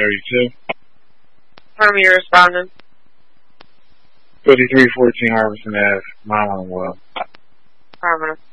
32. You're responding. 5314 Harveston Ave, Mile on Well. Affirmative.